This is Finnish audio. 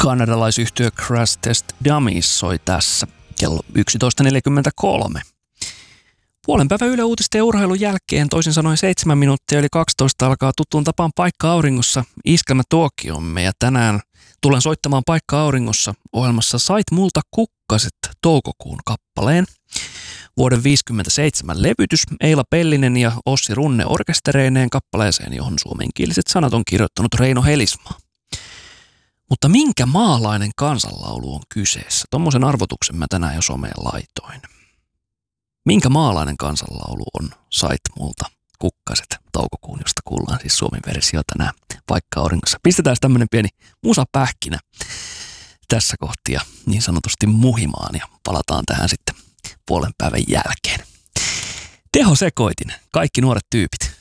Kanadalaisyhtiö Crash Test Dummies soi tässä kello 11.43. Puolen päivän Yle Uutisten ja urheilun jälkeen, toisin sanoen 7 minuuttia yli 12 alkaa tuttuun tapaan Paikka auringossa iskelmätuokiomme, ja tänään tulen soittamaan Paikka auringossa ohjelmassa Sait multa kukkaset toukokuun kappaleen. Vuoden 1957 levytys, Eila Pellinen ja Ossi Runne orkestereineen kappaleeseen, johon suomenkieliset sanat on kirjoittanut Reino Helismaa. Mutta minkä maalainen kansanlaulu on kyseessä? Tommosen arvotuksen mä tänään jo someen laitoin. Minkä maalainen kansanlaulu on Sait multa kukkaset toukokuun, josta kuullaan siis Suomen versio tänään Paikka auringossa. Pistetään tämmönen pieni musapähkinä tässä kohtia niin sanotusti muhimaan ja palataan tähän sitten puolen päivän jälkeen. Teho sekoitin, kaikki nuoret tyypit.